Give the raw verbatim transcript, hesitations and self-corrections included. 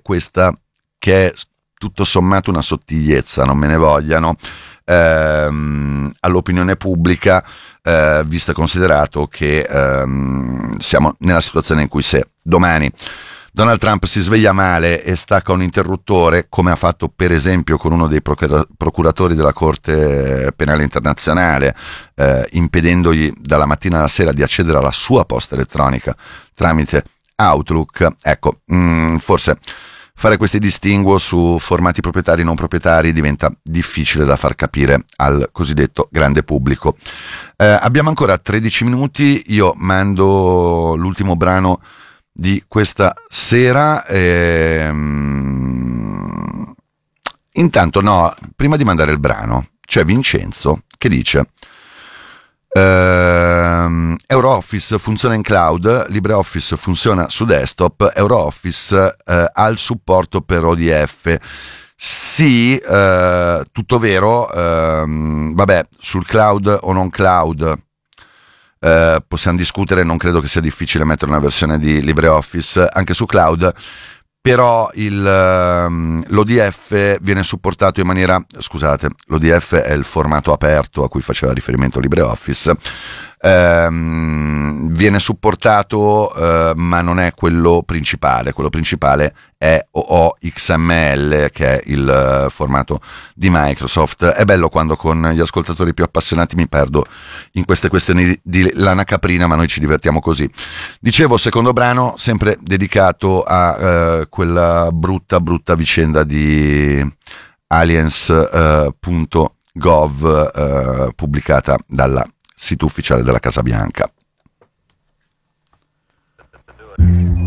questa che è tutto sommato una sottigliezza, non me ne vogliano, ehm, all'opinione pubblica, eh, visto e considerato che ehm, siamo nella situazione in cui se domani Donald Trump si sveglia male e stacca un interruttore, come ha fatto per esempio con uno dei procura- procuratori della Corte Penale Internazionale, eh, impedendogli dalla mattina alla sera di accedere alla sua posta elettronica tramite Outlook, ecco, mh, forse fare questi distinguo su formati proprietari e non proprietari diventa difficile da far capire al cosiddetto grande pubblico. Eh, abbiamo ancora tredici minuti, io mando l'ultimo brano di questa sera. Ehm... Intanto, no, prima di mandare il brano, c'è Vincenzo che dice: ehm, EuroOffice funziona in cloud, LibreOffice funziona su desktop, EuroOffice eh, ha il supporto per O D F. Sì, eh, tutto vero, ehm, vabbè, sul cloud o non cloud Uh, possiamo discutere, non credo che sia difficile mettere una versione di LibreOffice anche su cloud, però il, um, l'O D F viene supportato in maniera, scusate, l'O D F è il formato aperto a cui faceva riferimento LibreOffice, um, viene supportato uh, ma non è quello principale, quello principale è O O X M L, che è il uh, formato di Microsoft. È bello quando con gli ascoltatori più appassionati mi perdo in queste questioni di lana caprina, ma noi ci divertiamo così. Dicevo, secondo brano sempre dedicato a uh, quella brutta brutta vicenda di aliens punto gov uh, uh, pubblicata dalla sito ufficiale della Casa Bianca.